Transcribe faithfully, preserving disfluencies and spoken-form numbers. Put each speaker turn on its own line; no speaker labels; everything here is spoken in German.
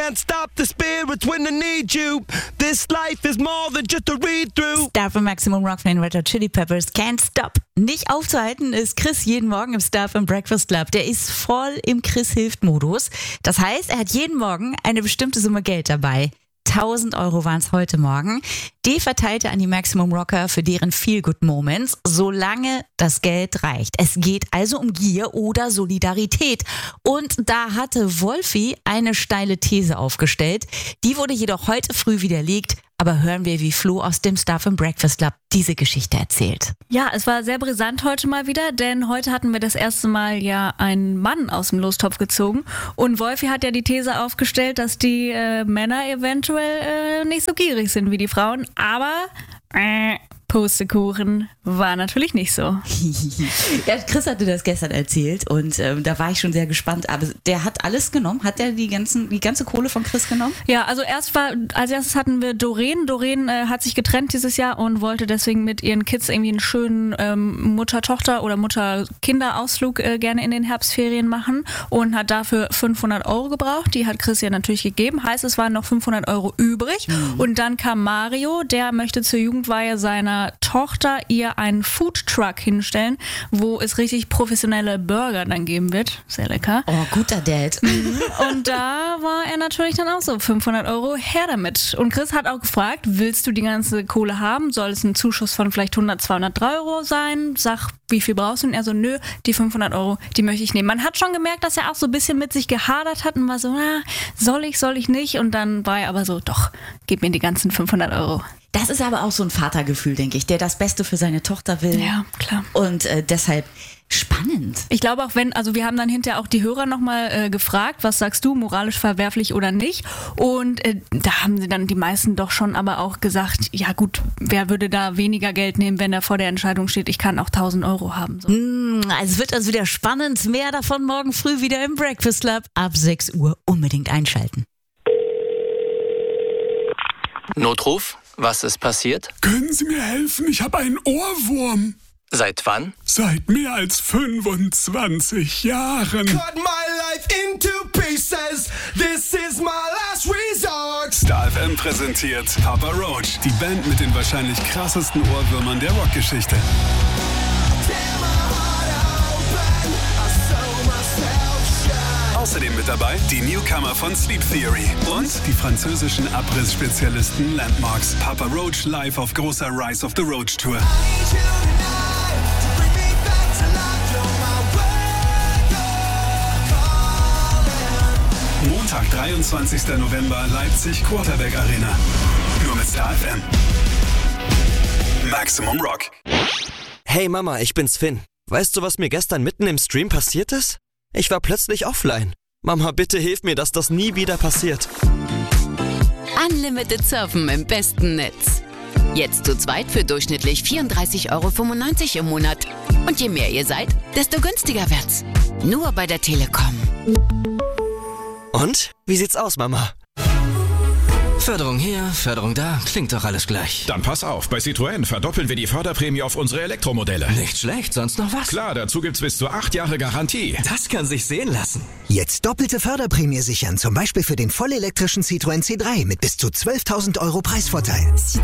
can't stop the spirits when they need you. This life is more than just a read-through.
Star von Maximum Rock von den Red Hot Chili Peppers, Can't Stop. Nicht aufzuhalten ist Chris jeden Morgen im Star vom Breakfast Club. Der ist voll im Chris-Hilft-Modus. Das heißt, er hat jeden Morgen eine bestimmte Summe Geld dabei. tausend Euro waren es heute Morgen. Die verteilt er an die Maximum Rocker für deren Feel-Good-Moments, solange das Geld reicht. Es geht also um Gier oder Solidarität. Und da hatte Wolfi eine steile These aufgestellt. Die wurde jedoch heute früh widerlegt. Aber hören wir, wie Flo aus dem Star vom Breakfast Club diese Geschichte erzählt.
Ja, es war sehr brisant heute mal wieder, denn heute hatten wir das erste Mal ja einen Mann aus dem Lostopf gezogen. Und Wolfi hat ja die These aufgestellt, dass die äh, Männer eventuell äh, nicht so gierig sind wie die Frauen. Aber äh, Pustekuchen war natürlich nicht so.
Ja, Chris hatte das gestern erzählt und ähm, da war ich schon sehr gespannt. Aber der hat alles genommen? Hat der die, ganzen, die ganze Kohle von Chris genommen?
Ja, also erst war, als erstes hatten wir Doreen. Doreen äh, hat sich getrennt dieses Jahr und wollte deswegen mit ihren Kids irgendwie einen schönen ähm, Mutter-Tochter- oder Mutter-Kinder-Ausflug äh, gerne in den Herbstferien machen und hat dafür fünfhundert Euro gebraucht. Die hat Chris ja natürlich gegeben. Heißt, es waren noch fünfhundert Euro übrig. Mhm. Und dann kam Mario, der möchte zur Jugendweihe seiner Tochter ihr einen Foodtruck hinstellen, wo es richtig professionelle Burger dann geben wird. Sehr lecker.
Oh, guter Dad.
Und da war er natürlich dann auch so, fünfhundert Euro, her damit. Und Chris hat auch gefragt, willst du die ganze Kohle haben? Soll es ein Zuschuss von vielleicht hundert, zweihundert Euro sein? Sag, wie viel brauchst du? Und er so, nö, die fünfhundert Euro, die möchte ich nehmen. Man hat schon gemerkt, dass er auch so ein bisschen mit sich gehadert hat und war so, na, soll ich, soll ich nicht? Und dann war er aber so, doch, gib mir die ganzen fünfhundert Euro.
Das ist aber auch so ein Vatergefühl, denke ich, der das Beste für seine Tochter will.
Ja, klar.
Und äh, deshalb spannend.
Ich glaube auch, wenn, also wir haben dann hinterher auch die Hörer nochmal äh, gefragt, was sagst du, moralisch verwerflich oder nicht? Und äh, da haben sie dann die meisten doch schon aber auch gesagt, ja gut, wer würde da weniger Geld nehmen, wenn er vor der Entscheidung steht, ich kann auch tausend Euro haben. So.
Mm, es wird also wieder spannend. Mehr davon morgen früh wieder im Breakfast Club ab sechs Uhr. Unbedingt einschalten.
Notruf? Was ist passiert?
Können Sie mir helfen? Ich habe einen Ohrwurm.
Seit wann?
Seit mehr als fünfundzwanzig Jahren.
Cut my life into pieces. This is my last resort.
Star F M präsentiert Papa Roach, die Band mit den wahrscheinlich krassesten Ohrwürmern der Rockgeschichte. Außerdem mit dabei die Newcomer von Sleep Theory und die französischen Abriss-Spezialisten Landmarks. Papa Roach live auf großer Rise of the Roach Tour. Montag, dreiundzwanzigster November, Leipzig, Quarterback Arena. Nur mit Star F M. Maximum Rock.
Hey Mama, ich bin's Finn. Weißt du, was mir gestern mitten im Stream passiert ist? Ich war plötzlich offline. Mama, bitte hilf mir, dass das nie wieder passiert.
Unlimited Surfen im besten Netz. Jetzt zu zweit für durchschnittlich vierunddreißig Euro fünfundneunzig im Monat. Und je mehr ihr seid, desto günstiger wird's. Nur bei der Telekom.
Und? Wie sieht's aus, Mama?
Förderung hier, Förderung da, klingt doch alles gleich.
Dann pass auf, bei Citroën verdoppeln wir die Förderprämie auf unsere Elektromodelle.
Nicht schlecht, sonst noch was?
Klar, dazu gibt's bis zu acht Jahre Garantie.
Das kann sich sehen lassen.
Jetzt doppelte Förderprämie sichern, zum Beispiel für den vollelektrischen Citroën C drei mit bis zu zwölftausend Euro Preisvorteil.